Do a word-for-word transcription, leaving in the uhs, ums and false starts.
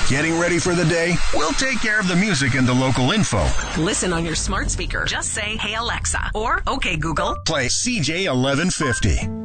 Getting ready for the day? We'll take care of the music and the local info. Listen on your smart speaker. Just say, "Hey Alexa," or "Okay Google." Play C J eleven fifty.